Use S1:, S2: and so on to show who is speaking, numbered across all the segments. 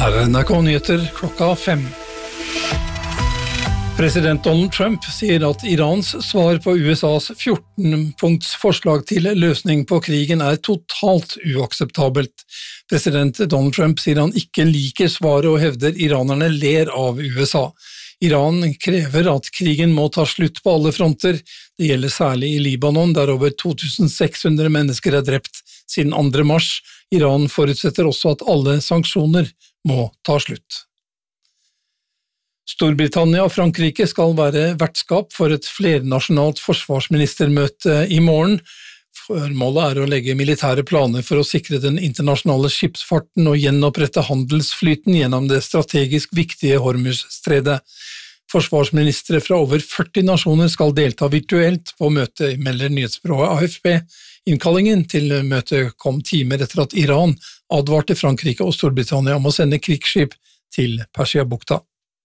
S1: Her NRK Nyheter 5:00. President Donald Trump sier at Irans svar på USAs 14-punkts forslag til løsning på krigen totalt uakseptabelt. President Donald Trump sier han ikke liker svaret og hevder iranerne ler av USA. Iran krever at krigen må ta slutt på alle fronter. Det gjelder særlig i Libanon, der over 2600 mennesker drept siden 2. mars. Iran forutsetter også at alle sanksjoner må ta slutt. Storbritannia og Frankrike skal være vertskap for et flernasjonalt forsvarsministermøte i morgen. Formålet å legge militære planer for å sikre den internasjonale skipsfarten og gjenopprette handelsflyten gjennom det strategisk viktige Hormuzstredet. Forsvarsministre fra over 40 nasjoner skal delta virtuelt på møtet, melder nyhetsbyrået AFP. Innkallingen til møtet kom timer etter at Iran advarte Frankrike og Storbritannia om å sende krigsskip til Persiabukta.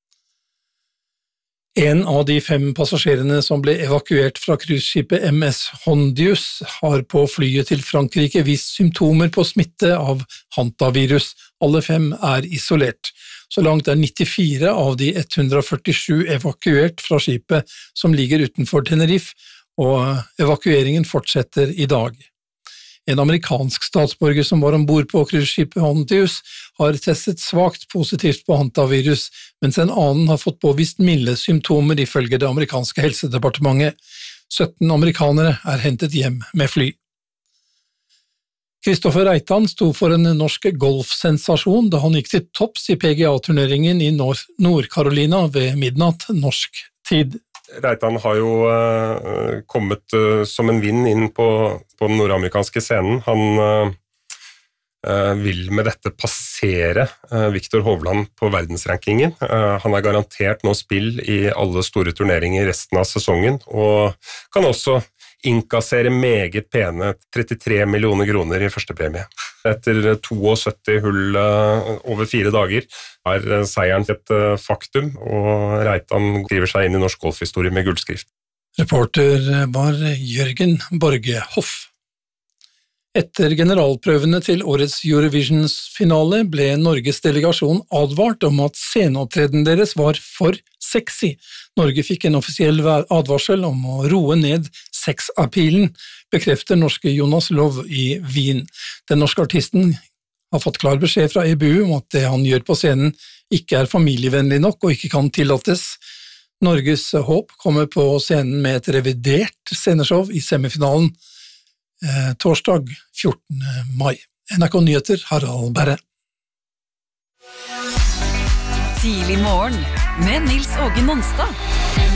S1: En av de 5 passasjerene som ble evakuert fra cruiseskipet MS Hondius har på flyet til Frankrike vist symptomer på smitte av hantavirus. Alle 5 isolert. Så langt 94 av de 147 evakuert fra skipet som ligger utenfor Tenerife, og evakueringen fortsetter i dag. En amerikansk statsborger som var ombord på cruiseskipet Hondius har testet svakt positivt på hantavirus, mens en annen har fått påvist milde symptomer ifølge det amerikanske helsedepartementet. 17 amerikanere hentet hjem med fly. Kristoffer Reitan sto for en norsk golfsensasjon da han gikk til topps i PGA-turneringen i Nord-Carolina ved midnatt norsk tid.
S2: Reitan har jo kommet som en vind inn på den nordamerikanske scenen. Han vil med dette passere Viktor Hovland på verdensrankingen. Han garantert nå spill i alle store turneringer resten av sesongen, og kan også innkassere meget pene 33 millioner kroner i første premie. Etter 72 hull over 4 dager seieren et faktum, og Reitan skriver seg inn i norsk golfhistorie med gullskrift.
S1: Reporter var Jørgen Borge Hoff. Etter generalprøvene til årets Eurovisions-finale ble Norges delegasjon advart om at sceneopptreden deres var for sexy. Norge fikk en offisiell advarsel om å roe ned sexappealen, bekrefter norske Jonas Lov i Wien. Den norske artisten har fått klar beskjed fra EBU om at det han gjør på scenen ikke familievennlig nok og ikke kan tillates. Norges håp kommer på scenen med et revidert sceneshow i semifinalen torsdag 14. mai. NRK Nyheter, Harald Berre.
S3: Tidlig morgen med Nils Åge Nonstad.